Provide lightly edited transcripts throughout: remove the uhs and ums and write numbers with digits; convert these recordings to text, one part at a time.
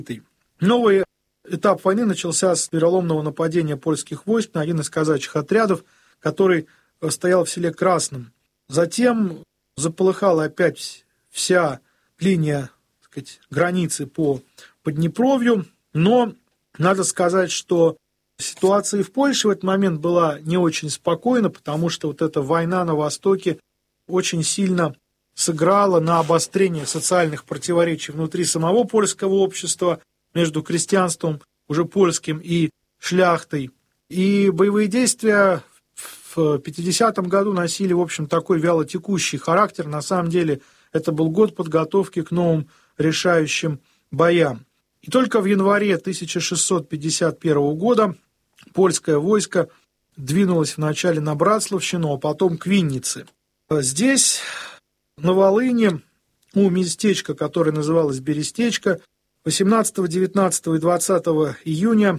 Новый этап войны начался с переломного нападения польских войск на один из казачьих отрядов, который стоял в селе Красном. Затем заполыхала опять вся линия, так сказать, границы по Поднепровью, но надо сказать, что ситуация в Польше в этот момент была не очень спокойна, потому что вот эта война на Востоке очень сильно сыграла на обострение социальных противоречий внутри самого польского общества, между крестьянством уже польским и шляхтой. И боевые действия в 50-м году носили, в общем, такой вялотекущий характер. На самом деле это был год подготовки к новым решающим боям. И только в январе 1651 года польское войско двинулось вначале на Братславщину, а потом к Виннице. Здесь, на Волыни, у местечка, которое называлось Берестечко, 18, 19 и 20 июня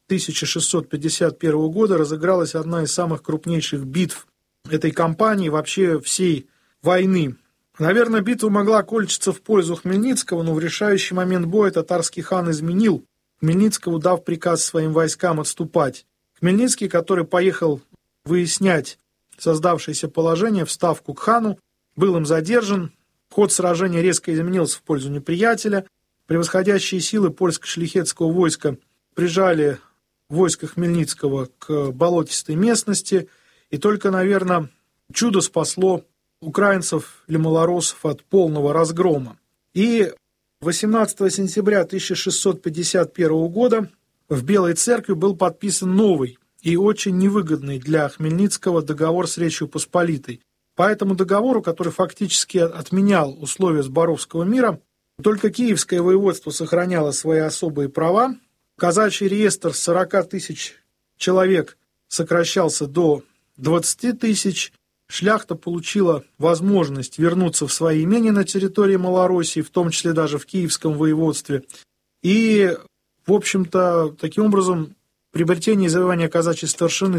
1651 года разыгралась одна из самых крупнейших битв этой кампании, вообще всей войны. Наверное, битва могла кончиться в пользу Хмельницкого, но в решающий момент боя татарский хан изменил Хмельницкому, дав приказ своим войскам отступать. Хмельницкий, который поехал выяснять создавшееся положение в ставку к хану, был им задержан. Ход сражения резко изменился в пользу неприятеля. Превосходящие силы польско-шляхетского войска прижали войско Хмельницкого к болотистой местности, и только, наверное, чудо спасло украинцев или малороссов от полного разгрома. И 18 сентября 1651 года в Белой Церкви был подписан новый и очень невыгодный для Хмельницкого договор с Речью Посполитой. По этому договору, который фактически отменял условия Зборовского мира, только Киевское воеводство сохраняло свои особые права. Казачий реестр с 40 тысяч человек сокращался до 20 тысяч. Шляхта получила возможность вернуться в свои имения на территории Малороссии, в том числе даже в Киевском воеводстве. И, в общем-то, таким образом, приобретение и завоевание казачьей старшины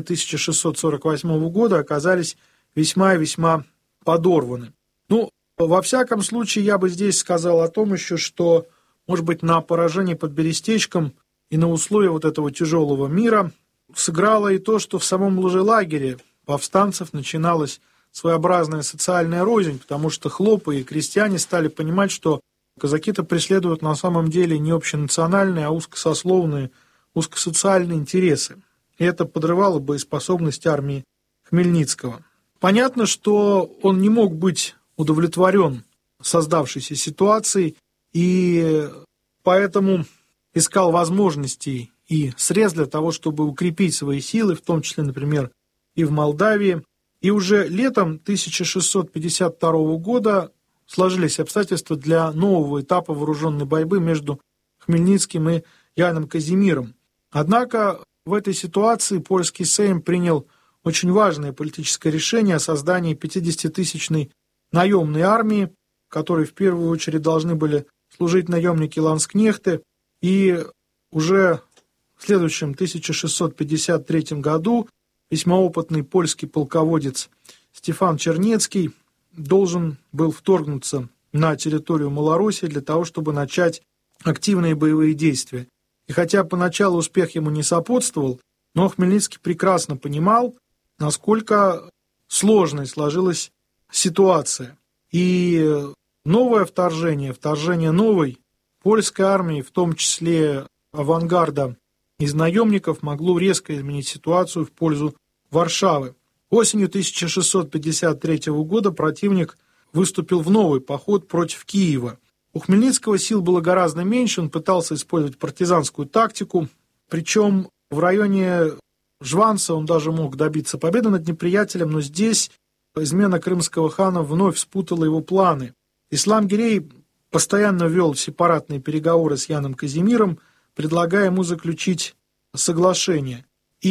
1648 года оказались весьма и весьма подорваны. Во всяком случае, я бы здесь сказал о том еще, что, может быть, на поражение под Берестечком и на условия вот этого тяжелого мира сыграло и то, что в самом лагере повстанцев начиналась своеобразная социальная рознь, потому что хлопы и крестьяне стали понимать, что казаки-то преследуют на самом деле не общенациональные, а узкосословные, узкосоциальные интересы. И это подрывало боеспособность армии Хмельницкого. Понятно, что он не мог быть удовлетворен создавшейся ситуацией, и поэтому искал возможностей и средств для того, чтобы укрепить свои силы, в том числе, например, и в Молдавии. И уже летом 1652 года сложились обстоятельства для нового этапа вооруженной борьбы между Хмельницким и Яном Казимиром. Однако в этой ситуации польский Сейм принял очень важное политическое решение о создании 50-тысячной наемной армии, в которой в первую очередь должны были служить наемники-ланскнехты, и уже в следующем 1653 году весьма опытный польский полководец Стефан Чернецкий должен был вторгнуться на территорию Малороссии для того, чтобы начать активные боевые действия. И хотя поначалу успех ему не сопутствовал, но Хмельницкий прекрасно понимал, насколько сложной сложилась ситуация. И новое вторжение новой польской армии, в том числе авангарда из наемников, могло резко изменить ситуацию в пользу Варшавы. Осенью 1653 года противник выступил в новый поход против Киева. У Хмельницкого сил было гораздо меньше, он пытался использовать партизанскую тактику, причем в районе Жванца он даже мог добиться победы над неприятелем, но здесь измена крымского хана вновь спутала его планы. Ислам-Гирей постоянно вел сепаратные переговоры с Яном Казимиром, предлагая ему заключить соглашение.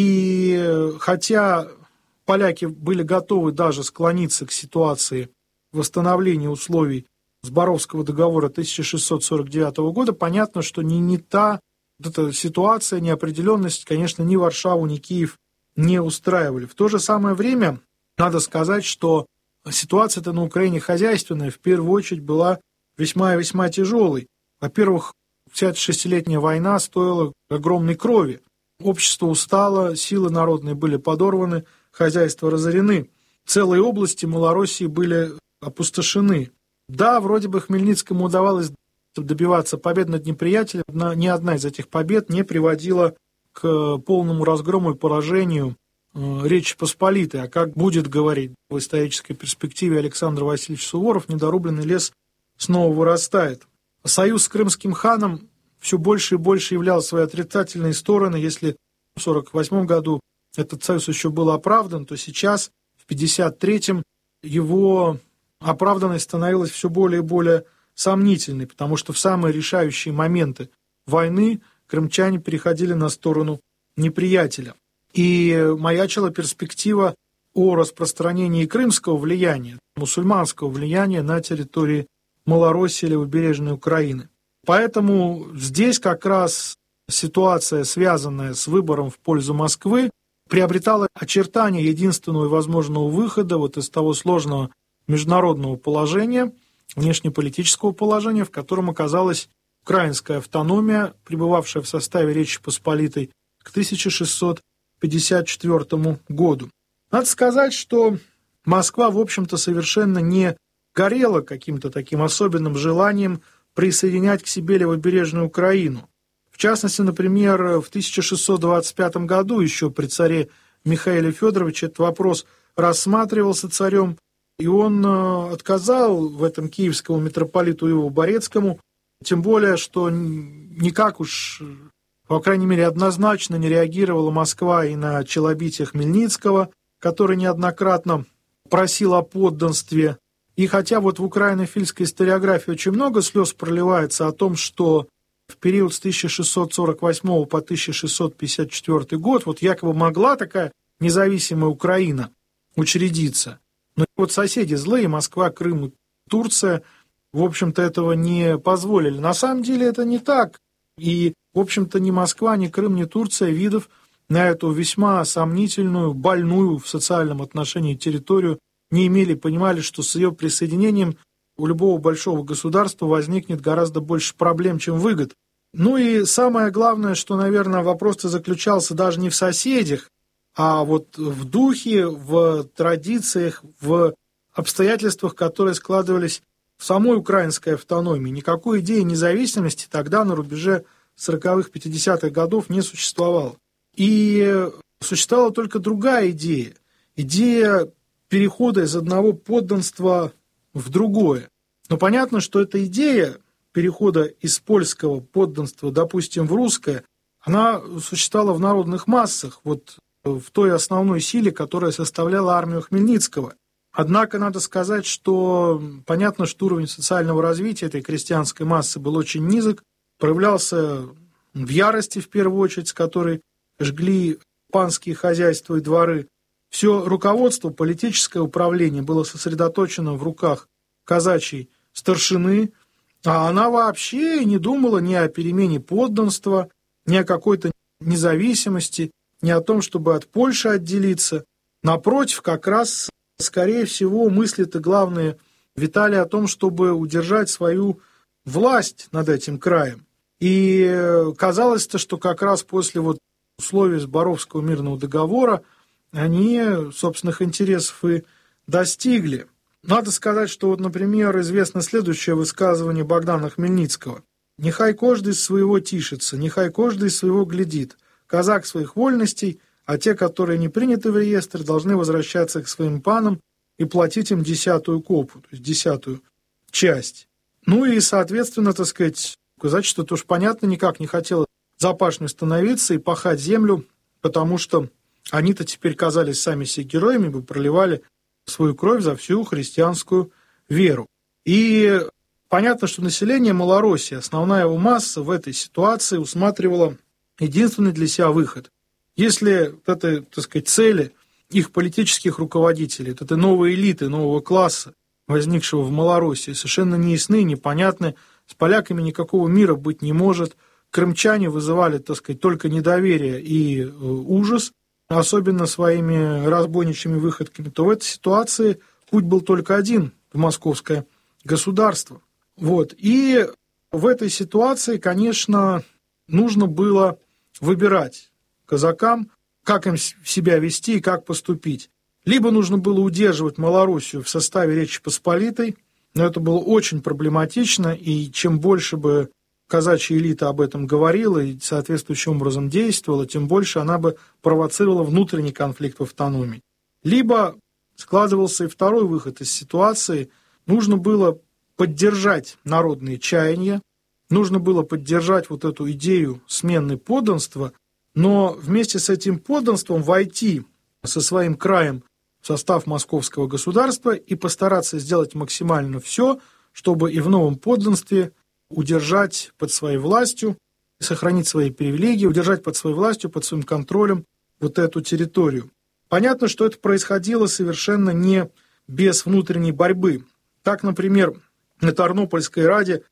И хотя поляки были готовы даже склониться к ситуации восстановления условий Зборовского договора 1649 года, понятно, что ни та вот эта ситуация, неопределенность, конечно, ни Варшаву, ни Киев не устраивали. В то же самое время надо сказать, что ситуация-то на Украине хозяйственная в первую очередь была весьма и весьма тяжелой. Во-первых, вся эта шестилетняя война стоила огромной крови. Общество устало, силы народные были подорваны, хозяйства разорены. Целые области Малороссии были опустошены. Да, вроде бы Хмельницкому удавалось добиваться побед над неприятелем, но ни одна из этих побед не приводила к полному разгрому и поражению Речи Посполитой. А как будет говорить в исторической перспективе Александр Васильевич Суворов, недорубленный лес снова вырастает. Союз с крымским ханом все больше и больше являл свои отрицательные стороны. Если в 1948 году этот союз еще был оправдан, то сейчас, в 1953-м, его оправданность становилась все более и более сомнительной, потому что в самые решающие моменты войны крымчане переходили на сторону неприятеля. И маячила перспектива о распространении крымского влияния, мусульманского влияния на территории Малороссии или Левобережной Украины. Поэтому здесь как раз ситуация, связанная с выбором в пользу Москвы, приобретала очертания единственного и возможного выхода вот из того сложного международного положения, внешнеполитического положения, в котором оказалась украинская автономия, пребывавшая в составе Речи Посполитой к 1654 году. Надо сказать, что Москва, в общем-то, совершенно не горела каким-то таким особенным желанием присоединять к себе левобережную Украину. В частности, например, в 1625 году, еще при царе Михаиле Федоровиче, этот вопрос рассматривался царем, и он отказал в этом киевскому митрополиту Иову Борецкому, тем более, что никак уж, по крайней мере, однозначно не реагировала Москва и на челобитие Хмельницкого, который неоднократно просил о подданстве. И хотя вот в украинофильской историографии очень много слез проливается о том, что в период с 1648 по 1654 год вот якобы могла такая независимая Украина учредиться. Но вот соседи злые, Москва, Крым и Турция, в общем-то, этого не позволили. На самом деле это не так. И, в общем-то, ни Москва, ни Крым, ни Турция видов на эту весьма сомнительную, больную в социальном отношении территорию не имели, понимали, что с ее присоединением у любого большого государства возникнет гораздо больше проблем, чем выгод. Ну и самое главное, что, наверное, вопрос-то заключался даже не в соседях, а вот в духе, в традициях, в обстоятельствах, которые складывались в самой украинской автономии. Никакой идеи независимости тогда на рубеже 40-х, 50-х годов не существовало. И существовала только другая идея. Идея перехода из одного подданства в другое. Но понятно, что эта идея перехода из польского подданства, допустим, в русское, она существовала в народных массах, вот в той основной силе, которая составляла армию Хмельницкого. Однако надо сказать, что понятно, что уровень социального развития этой крестьянской массы был очень низок, проявлялся в ярости, в первую очередь, с которой жгли панские хозяйства и дворы. Все руководство, политическое управление было сосредоточено в руках казачьей старшины, а она вообще не думала ни о перемене подданства, ни о какой-то независимости, ни о том, чтобы от Польши отделиться. Напротив, как раз, скорее всего, мысли-то главные витали о том, чтобы удержать свою власть над этим краем. И казалось-то, что как раз после вот условий Зборовского мирного договора они собственных интересов и достигли. Надо сказать, что вот, например, известно следующее высказывание Богдана Хмельницкого. «Нехай каждый своего тишится, нехай каждый своего глядит. Казак своих вольностей, а те, которые не приняты в реестр, должны возвращаться к своим панам и платить им 10-ю копу, то есть 10-ю часть». Ну и, соответственно, так сказать, казачество тоже, понятно, никак не хотело за пашню становиться и пахать землю, потому что они-то теперь казались сами себе героями, бы проливали свою кровь за всю христианскую веру. И понятно, что население Малороссии, основная его масса в этой ситуации усматривала единственный для себя выход. Если это, так сказать, цели их политических руководителей, этой новой элиты, нового класса, возникшего в Малороссии, совершенно неясны, непонятны, с поляками никакого мира быть не может, крымчане вызывали, так сказать, только недоверие и ужас, особенно своими разбойничьими выходками, то в этой ситуации путь был только один в московское государство. Вот. И в этой ситуации, конечно, нужно было выбирать казакам, как им себя вести и как поступить. Либо нужно было удерживать Малороссию в составе Речи Посполитой, но это было очень проблематично, и чем больше бы казачья элита об этом говорила и соответствующим образом действовала, тем больше она бы провоцировала внутренний конфликт в автономии. Либо складывался и второй выход из ситуации. Нужно было поддержать народные чаяния, нужно было поддержать вот эту идею смены подданства, но вместе с этим подданством войти со своим краем в состав московского государства и постараться сделать максимально все, чтобы и в новом подданстве удержать под своей властью, сохранить свои привилегии, удержать под своей властью, под своим контролем вот эту территорию. Понятно, что это происходило совершенно не без внутренней борьбы. Так, например, на Тарнопольской раде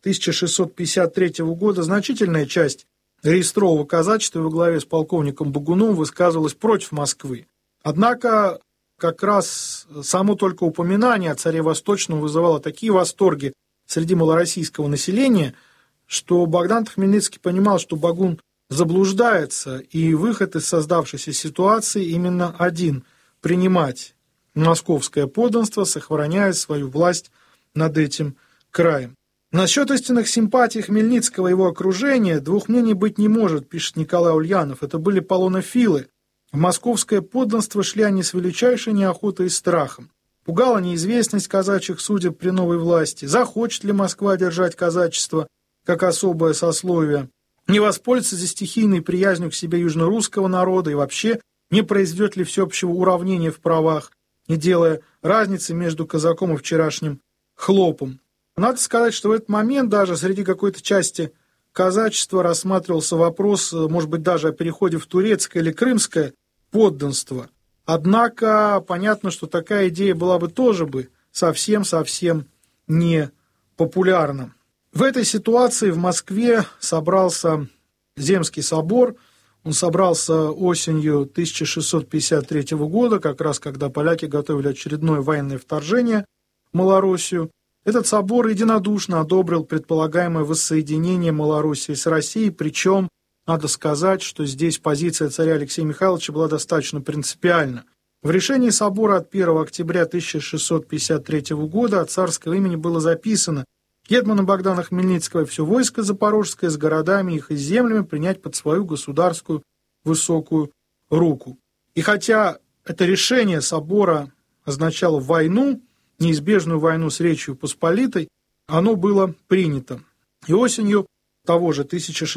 1653 года значительная часть реестрового казачества во главе с полковником Богуновым высказывалась против Москвы. Однако как раз само только упоминание о царе Восточном вызывало такие восторги среди малороссийского населения, что Богдан Хмельницкий понимал, что Богун заблуждается, и выход из создавшейся ситуации именно один – принимать московское подданство, сохраняя свою власть над этим краем. Насчет истинных симпатий Хмельницкого и его окружения двух мнений быть не может, пишет Николай Ульянов. Это были полонофилы. В московское подданство шли они с величайшей неохотой и страхом. Пугала неизвестность казачьих судеб при новой власти. Захочет ли Москва держать казачество как особое сословие? Не воспользуется ли стихийной приязнью к себе южнорусского народа и вообще не произведет ли всеобщего уравнения в правах, не делая разницы между казаком и вчерашним хлопом? Надо сказать, что в этот момент даже среди какой-то части казачества рассматривался вопрос, может быть, даже о переходе в турецкое или крымское подданство. Однако понятно, что такая идея была бы тоже совсем не популярна. В этой ситуации в Москве собрался Земский собор. Он собрался осенью 1653 года, как раз когда поляки готовили очередное военное вторжение в Малороссию. Этот собор единодушно одобрил предполагаемое воссоединение Малороссии с Россией, причем надо сказать, что здесь позиция царя Алексея Михайловича была достаточно принципиальна. В решении собора от 1 октября 1653 года от царского имени было записано: гетмана Богдана Хмельницкого все войско запорожское с городами их и землями принять под свою государскую высокую руку. И хотя это решение собора означало войну, неизбежную войну с Речью Посполитой, оно было принято. И осенью того же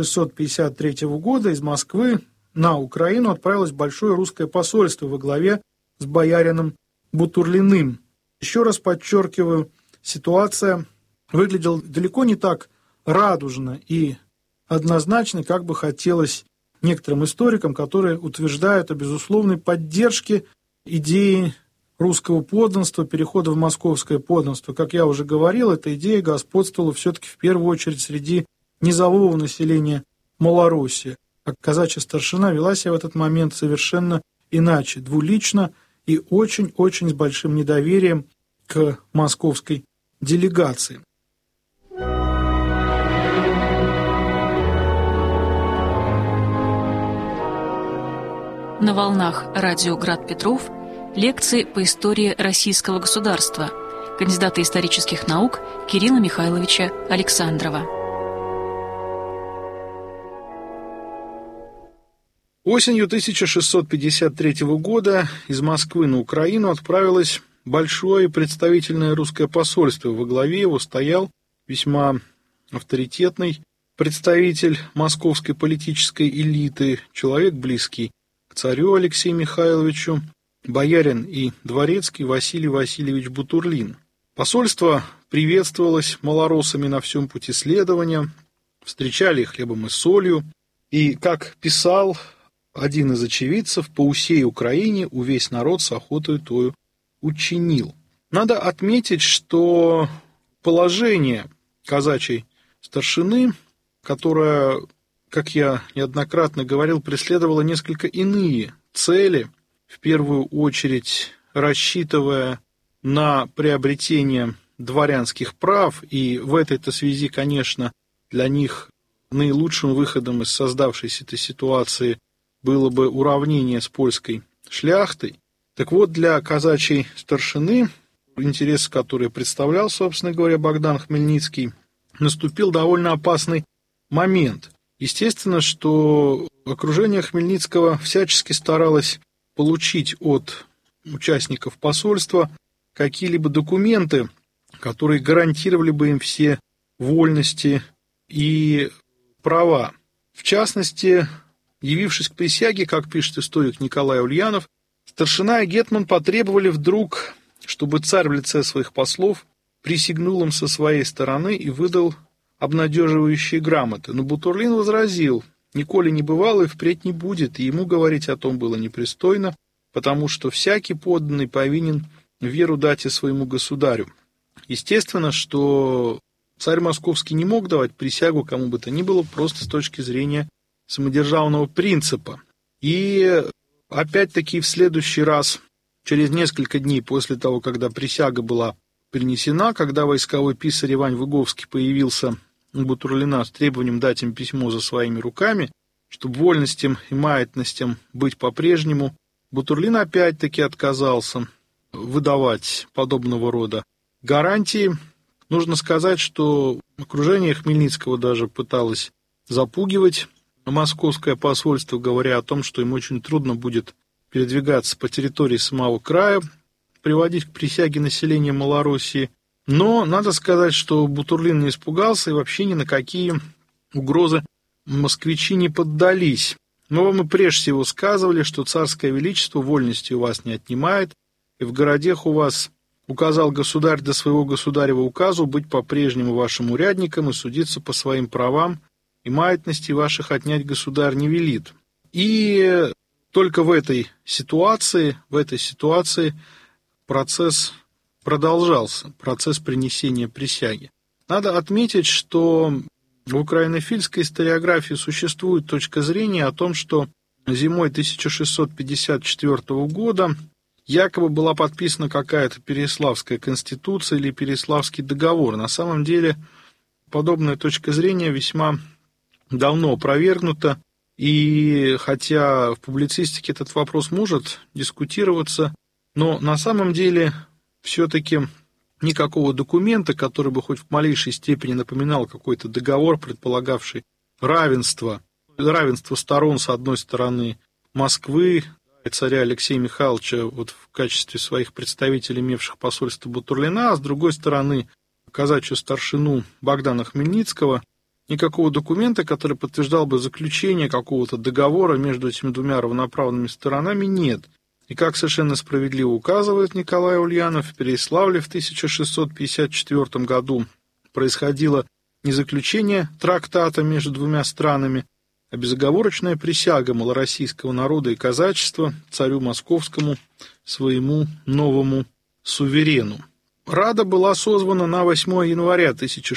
1653 года из Москвы на Украину отправилось большое русское посольство во главе с боярином Бутурлиным. Еще раз подчеркиваю, ситуация выглядела далеко не так радужно и однозначно, как бы хотелось некоторым историкам, которые утверждают о безусловной поддержке идеи русского подданства, перехода в московское подданство. Как я уже говорил, эта идея господствовала все-таки в первую очередь среди низового населения Малороссии. А казачья старшина вела себя в этот момент совершенно иначе, двулично и очень-очень с большим недоверием к московской делегации. На волнах радио «Град Петров» лекции по истории российского государства кандидата исторических наук Кирилла Михайловича Александрова. Осенью 1653 года из Москвы на Украину отправилось большое представительное русское посольство. Во главе его стоял весьма авторитетный представитель московской политической элиты, человек близкий к царю Алексею Михайловичу, боярин и дворецкий Василий Васильевич Бутурлин. Посольство приветствовалось малороссами на всем пути следования, встречали их хлебом и солью, и, как писал один из очевидцев, по усей Украине увесь народ с охотою тою учинил. Надо отметить, что положение казачьей старшины, которое, как я неоднократно говорил, преследовало несколько иные цели, в первую очередь рассчитывая на приобретение дворянских прав, и в этой-то связи, конечно, для них наилучшим выходом из создавшейся этой ситуации было бы уравнение с польской шляхтой. Так вот, для казачьей старшины, интересы которой представлял, собственно говоря, Богдан Хмельницкий, наступил довольно опасный момент. Естественно, что окружение Хмельницкого всячески старалось получить от участников посольства какие-либо документы, которые гарантировали бы им все вольности и права. В частности, явившись к присяге, как пишет историк Николай Ульянов, старшина и гетман потребовали вдруг, чтобы царь в лице своих послов присягнул им со своей стороны и выдал обнадеживающие грамоты. Но Бутурлин возразил: «Николи не бывало и впредь не будет, и ему говорить о том было непристойно, потому что всякий подданный повинен веру дать и своему государю». Естественно, что царь московский не мог давать присягу кому бы то ни было, просто с точки зрения самодержавного принципа. И опять-таки в следующий раз, через несколько дней после того, когда присяга была принесена, когда войсковой писарь Иван Выговский появился у Бутурлина с требованием дать им письмо за своими руками, чтобы вольностям и маятностям быть по-прежнему, Бутурлин опять-таки отказался выдавать подобного рода гарантии. Нужно сказать, что окружение Хмельницкого даже пыталось запугивать московское посольство, говоря о том, что им очень трудно будет передвигаться по территории самого края, приводить к присяге населения Малороссии. Но надо сказать, что Бутурлин не испугался и вообще ни на какие угрозы москвичи не поддались. Но вам и прежде всего сказывали, что царское величество вольности у вас не отнимает, и в городах у вас указал государь до своего государева указу быть по-прежнему вашим урядником и судиться по своим правам, и маятности ваших отнять государь не велит. И только в этой ситуации процесс продолжался, процесс принесения присяги. Надо отметить, что в украинофильской историографии существует точка зрения о том, что зимой 1654 года якобы была подписана какая-то Переяславская конституция или Переяславский договор. На самом деле подобная точка зрения весьма давно опровергнута, и хотя в публицистике этот вопрос может дискутироваться, но на самом деле все-таки никакого документа, который бы хоть в малейшей степени напоминал какой-то договор, предполагавший равенство сторон, с одной стороны Москвы, и царя Алексея Михайловича вот в качестве своих представителей, имевших посольство Бутурлина, а с другой стороны казачью старшину Богдана Хмельницкого, никакого документа, который подтверждал бы заключение какого-то договора между этими двумя равноправными сторонами, нет. И как совершенно справедливо указывает Николай Ульянов, в Переяславле в 1654 году происходило не заключение трактата между двумя странами, а безоговорочная присяга малороссийского народа и казачества царю московскому, своему новому суверену. Рада была созвана на 8 января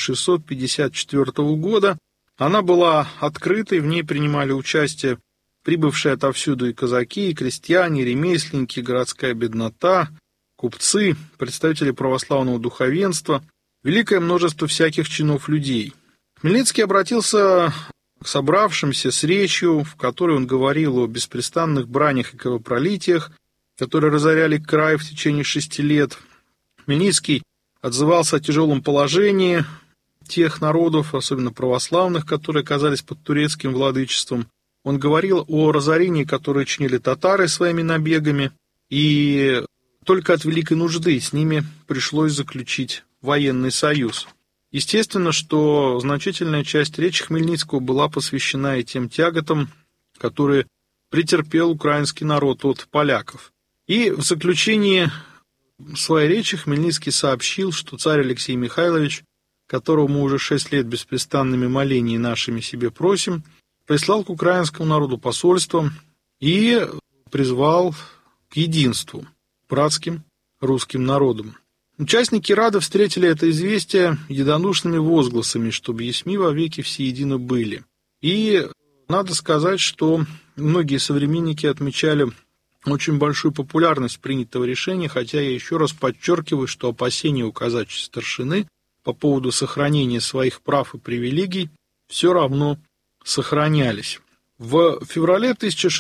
1654 года. Она была открытой, в ней принимали участие прибывшие отовсюду и казаки, и крестьяне, и ремесленники, городская беднота, купцы, представители православного духовенства, великое множество всяких чинов людей. Хмельницкий обратился к собравшимся с речью, в которой он говорил о беспрестанных бранях и кровопролитиях, которые разоряли край в течение 6 лет. Хмельницкий отзывался о тяжелом положении тех народов, особенно православных, которые оказались под турецким владычеством. Он говорил о разорении, которое чинили татары своими набегами, и только от великой нужды с ними пришлось заключить военный союз. Естественно, что значительная часть речи Хмельницкого была посвящена и тем тяготам, которые претерпел украинский народ от поляков. И в заключении своей речи Хмельницкий сообщил, что царь Алексей Михайлович, которого мы уже 6 лет беспрестанными молениями нашими себе просим, прислал к украинскому народу посольство и призвал к единству братским русским народом. Участники Рады встретили это известие единодушными возгласами, чтобы есми вовеки все едино были. И надо сказать, что многие современники отмечали очень большую популярность принятого решения, хотя я еще раз подчеркиваю, что опасения у казачьей старшины по поводу сохранения своих прав и привилегий все равно сохранялись. В феврале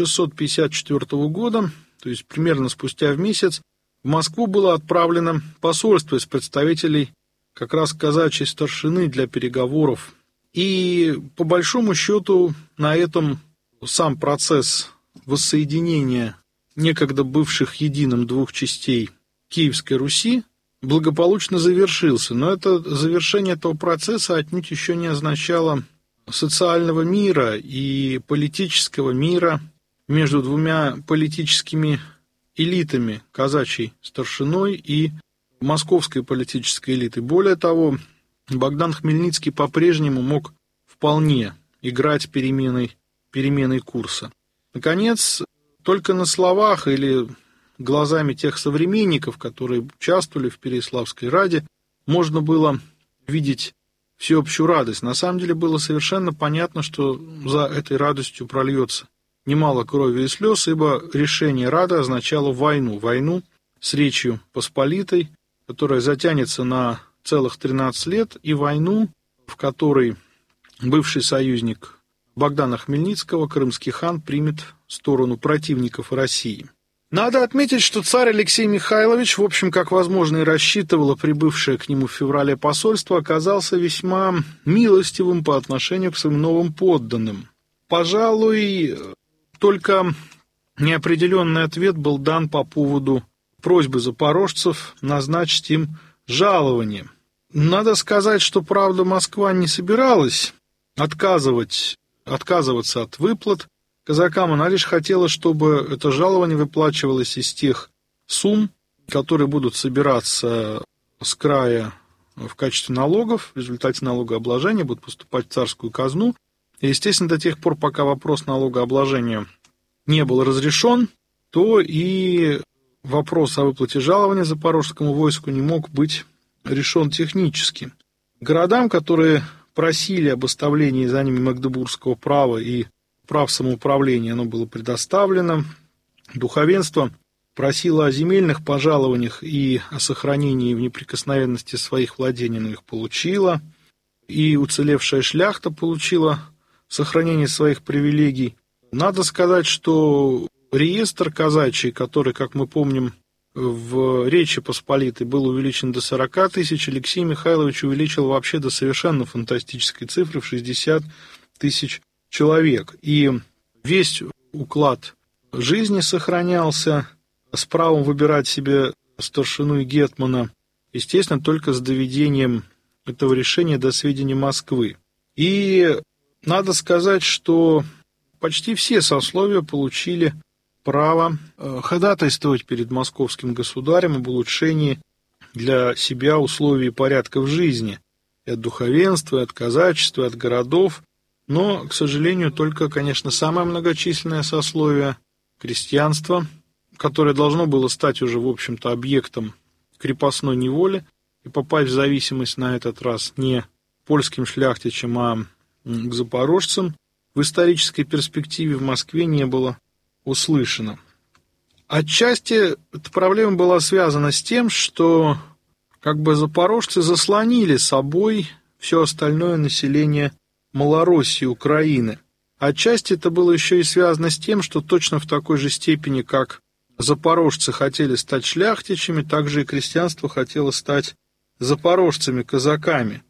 1654 года, то есть примерно спустя месяц, в Москву было отправлено посольство из представителей как раз казачьей старшины для переговоров. И по большому счету на этом сам процесс воссоединения некогда бывших единым двух частей Киевской Руси благополучно завершился. Но это завершение этого процесса отнюдь еще не означало социального мира и политического мира между двумя политическими элитами, казачьей старшиной и московской политической элитой. Более того, Богдан Хмельницкий по-прежнему мог вполне играть переменой курса. Наконец, только на словах или глазами тех современников, которые участвовали в Переяславской Раде, можно было видеть всеобщую радость. На самом деле было совершенно понятно, что за этой радостью прольется немало крови и слез, ибо решение Рады означало войну с Речью Посполитой, которая затянется на целых 13 лет, и войну, в которой бывший союзник Богдана Хмельницкого, крымский хан, примет сторону противников России. Надо отметить, что царь Алексей Михайлович, в общем, как возможно и рассчитывало прибывшее к нему в феврале посольство, оказался весьма милостивым по отношению к своим новым подданным. Пожалуй, только неопределенный ответ был дан по поводу просьбы запорожцев назначить им жалование. Надо сказать, что, правда, Москва не собиралась отказываться от выплат казакам, она лишь хотела, чтобы это жалование выплачивалось из тех сумм, которые будут собираться с края в качестве налогов, в результате налогообложения будут поступать в царскую казну. И, естественно, до тех пор, пока вопрос налогообложения не был разрешен, то и вопрос о выплате жалования запорожскому войску не мог быть решен технически. Городам, которые просили об оставлении за ними магдебургского права и прав самоуправления, оно было предоставлено. Духовенство просило о земельных пожалованиях и о сохранении в неприкосновенности своих владений, но их получило. И уцелевшая шляхта получила сохранение своих привилегий. Надо сказать, что реестр казачий, который, как мы помним, в Речи Посполитой был увеличен до 40 тысяч, Алексей Михайлович увеличил вообще до совершенно фантастической цифры в 60 тысяч человек. И весь уклад жизни сохранялся с правом выбирать себе старшину и гетмана, естественно, только с доведением этого решения до сведения Москвы. И надо сказать, что почти все сословия получили право ходатайствовать перед московским государем об улучшении для себя условий и порядка в жизни, и от духовенства, и от казачества, и от городов. Но, к сожалению, только, конечно, самое многочисленное сословие – крестьянство, которое должно было стать уже, в общем-то, объектом крепостной неволи и попасть в зависимость на этот раз не польским шляхтичам, а к запорожцам, в исторической перспективе в Москве не было услышано. Отчасти эта проблема была связана с тем, что как бы запорожцы заслонили собой все остальное население Малороссии, Украины. Отчасти это было еще и связано с тем, что точно в такой же степени, как запорожцы хотели стать шляхтичами, так же и крестьянство хотело стать запорожцами, казаками.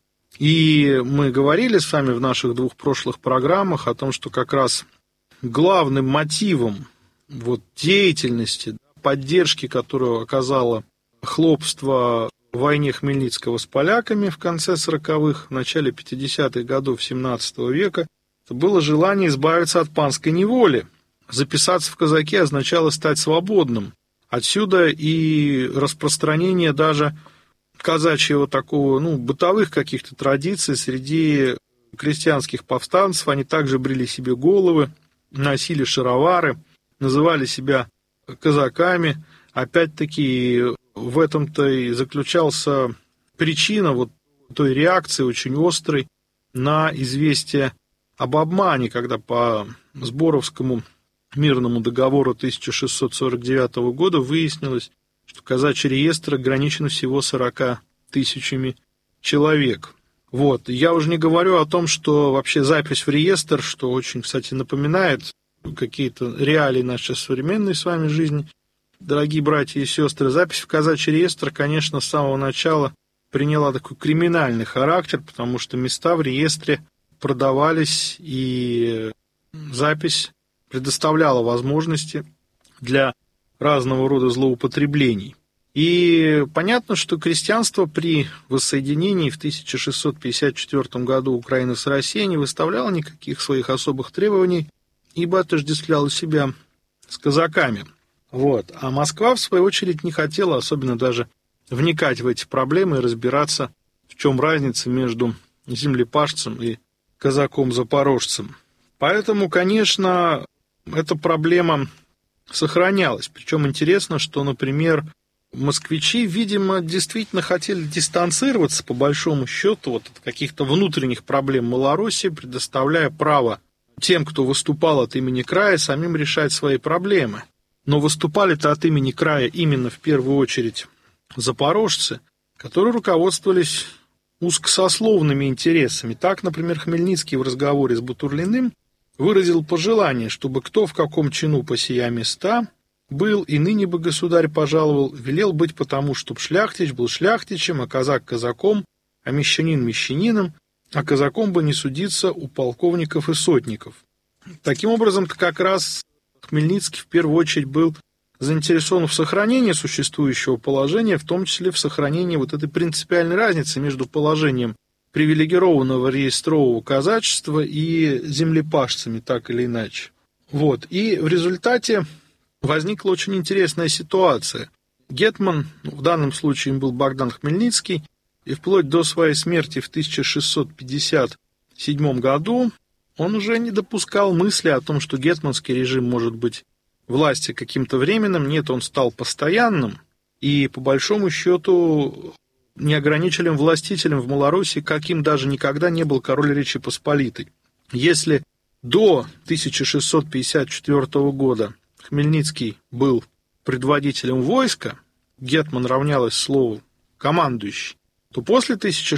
И мы говорили с вами в наших двух прошлых программах о том, что как раз главным мотивом деятельности, поддержки, которую оказало хлопство в войне Хмельницкого с поляками в конце 40-х, в начале 50-х годов XVII века, это было желание избавиться от панской неволи. Записаться в казаки означало стать свободным. Отсюда и распространение даже казачьего такого, бытовых каких-то традиций среди крестьянских повстанцев. Они также брили себе головы, носили шаровары, называли себя казаками. Опять-таки в этом-то и заключался причина той реакции очень острой на известие об обмане, когда по Сборовскому мирному договору 1649 года выяснилось, что казачий реестр ограничен всего 40 тысячами человек. Вот. Я уже не говорю о том, что вообще запись в реестр, что очень, кстати, напоминает какие-то реалии нашей современной с вами жизни. Дорогие братья и сестры, запись в казачий реестр, конечно, с самого начала приняла такой криминальный характер, потому что места в реестре продавались, и запись предоставляла возможности для разного рода злоупотреблений. И понятно, что крестьянство при воссоединении в 1654 году Украины с Россией не выставляло никаких своих особых требований, ибо отождествляло себя с казаками. Вот. А Москва, в свою очередь, не хотела особенно даже вникать в эти проблемы и разбираться, в чем разница между землепашцем и казаком-запорожцем. Поэтому, конечно, эта проблема сохранялась. Причем интересно, что, например, москвичи, видимо, действительно хотели дистанцироваться, по большому счету, от каких-то внутренних проблем Малороссии, предоставляя право тем, кто выступал от имени края, самим решать свои проблемы. Но выступали-то от имени края именно в первую очередь запорожцы, которые руководствовались узкосословными интересами. Так, например, Хмельницкий в разговоре с Бутурлиным выразил пожелание, чтобы кто в каком чину по сия места был, и ныне бы государь пожаловал, велел быть потому, чтоб шляхтич был шляхтичем, а казак казаком, а мещанин мещанином, а казаком бы не судиться у полковников и сотников. Таким образом, как раз Хмельницкий в первую очередь был заинтересован в сохранении существующего положения, в том числе в сохранении вот этой принципиальной разницы между положением привилегированного реестрового казачества и землепашцами, так или иначе. Вот. И в результате возникла очень интересная ситуация. Гетман, в данном случае им был Богдан Хмельницкий, и вплоть до своей смерти в 1657 году он уже не допускал мысли о том, что гетманский режим может быть власти каким-то временным. Нет, он стал постоянным, и по большому счету неограниченным властителем в Малороссии, каким даже никогда не был король Речи Посполитой. Если до 1654 года Хмельницкий был предводителем войска, гетман равнялось слову командующий, то после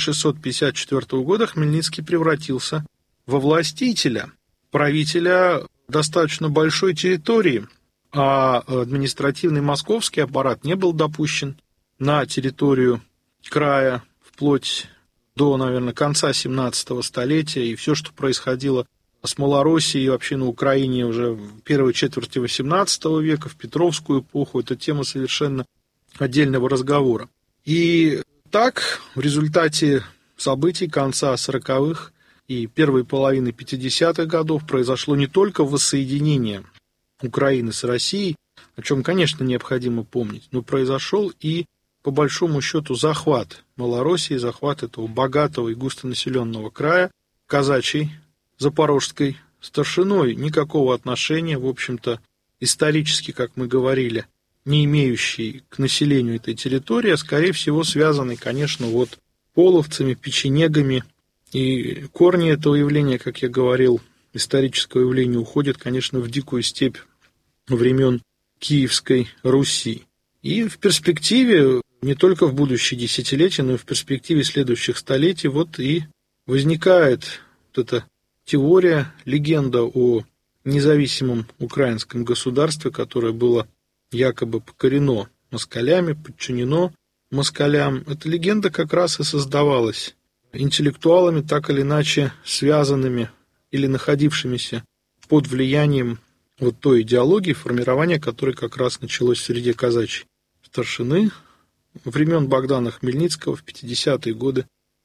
1654 года Хмельницкий превратился во властителя, правителя достаточно большой территории, а административный московский аппарат не был допущен на территорию края вплоть до, наверное, конца 17 столетия, и все, что происходило с Малороссией и вообще на Украине уже в первой четверти XVIII века, в Петровскую эпоху, это тема совершенно отдельного разговора. И так, в результате событий конца 40-х и первой половины 50-х годов произошло не только воссоединение Украины с Россией, о чем, конечно, необходимо помнить, но произошел и, по большому счету, захват Малороссии, захват этого богатого и густонаселенного края казачьей запорожской старшиной, никакого отношения, в общем-то, исторически, как мы говорили, не имеющий к населению этой территории, а, скорее всего, связанный, конечно, вот половцами, печенегами. И корни этого явления, как я говорил, исторического явления, уходят, конечно, в дикую степь времен Киевской Руси. И в перспективе, не только в будущие десятилетия, но и в перспективе следующих столетий, вот и возникает вот эта теория, легенда о независимом украинском государстве, которое было якобы покорено москалями, подчинено москалям. Эта легенда как раз и создавалась интеллектуалами, так или иначе связанными или находившимися под влиянием вот той идеологии, формирования которой как раз началось в среде казачьей старшины времен Богдана Хмельницкого в 50-е годы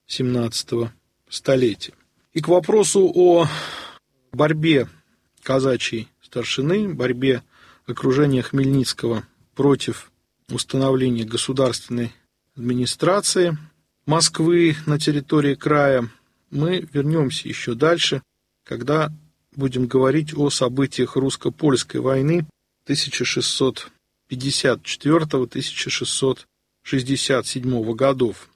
17 столетия. И к вопросу о борьбе казачьей старшины, борьбе окружения Хмельницкого против установления государственной администрации Москвы на территории края, мы вернемся еще дальше, когда будем говорить о событиях русско-польской войны 1654-1667 годов.